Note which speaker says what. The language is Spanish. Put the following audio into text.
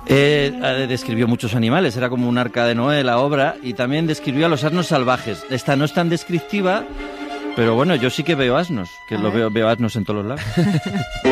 Speaker 1: Describió muchos animales, era como un arca de Noé la obra, y también describió a los asnos salvajes. Esta no es tan descriptiva, pero bueno, yo sí que veo asnos, veo asnos en todos los lados.